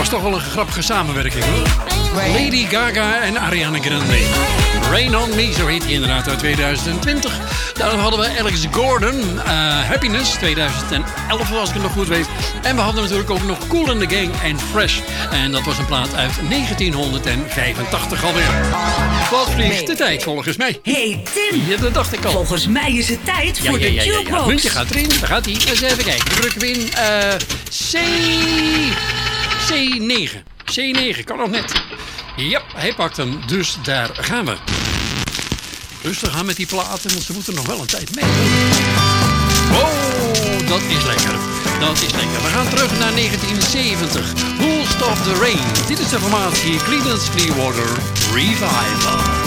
was toch wel een grappige samenwerking, hoor. Lady Gaga en Ariana Grande. Rain on Me, zo heet hij inderdaad, uit 2020. Daarom hadden we Alex Gordon, Happiness, 2011 als ik het nog goed weet. En we hadden natuurlijk ook nog Kool and the Gang en Fresh. En dat was een plaat uit 1985 alweer. Wat vliegt de tijd volgens mij? Hey Tim, Ja, dat dacht ik al. volgens mij is het tijd voor de jukebox. Het muntje gaat erin, daar gaat hij. Eens even kijken, dan drukken we in C9. C9, kan nog net. Ja, hij pakt hem, dus daar gaan we. Rustig aan met die platen, want ze moeten nog wel een tijd mee. Oh, dat is lekker. Dat is lekker. We gaan terug naar 1970. Who'll Stop the Rain? Dit is de formatie Creedence Clearwater Revival.